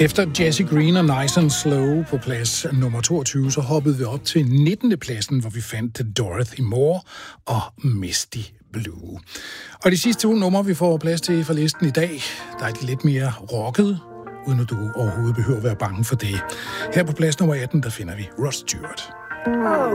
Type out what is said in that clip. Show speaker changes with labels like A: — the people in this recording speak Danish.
A: Efter Jesse Green og Nice and Slow på plads nummer 22, så hoppede vi op til 19. pladsen, hvor vi fandt Dorothy Moore og Misty Blue. Og de sidste 2 numre, vi får plads til fra listen i dag, der er de lidt mere rocket, uden at du overhovedet behøver at være bange for det. Her på plads nummer 18, der finder vi Rod Stewart.